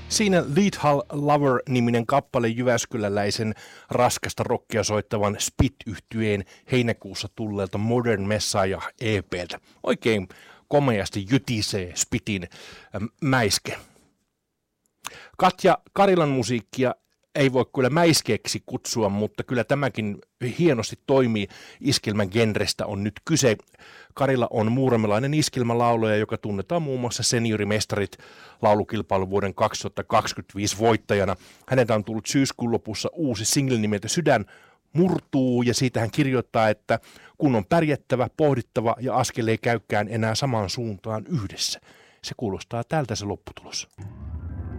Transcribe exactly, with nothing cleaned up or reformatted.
Siinä Lethal Lover-niminen kappale jyväskyläläisen raskasta rockia soittavan Spit-yhtyeen heinäkuussa tulleelta Modern Messiah E P:ltä. Oikein komeasti jytisee Spitin äh, mäiske. Katja Karilan musiikkia ei voi kyllä mäiskeeksi kutsua, mutta kyllä tämäkin hienosti toimii. Iskelmän genrestä on nyt kyse. Karila on muuramelainen iskelmälaulaja, joka tunnetaan muun muassa seniorimestarit laulukilpailun vuoden kaksituhattakaksikymmentäviisi voittajana. Häneltä on tullut syyskuun lopussa uusi single nimeltä Sydän murtuu, ja siitä hän kirjoittaa, että kun on pärjättävä, pohdittava ja askel ei käykään enää samaan suuntaan yhdessä. Se kuulostaa tältä se lopputulos.